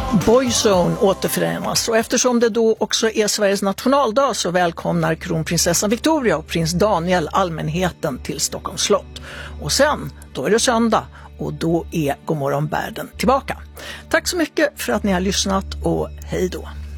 Boyzone återförenas, och eftersom det då också är Sveriges nationaldag så välkomnar kronprinsessan Victoria och prins Daniel allmänheten till Stockholms slott. Och sen, då är det söndag och då är Godmorgon Världen tillbaka. Tack så mycket för att ni har lyssnat och hej då!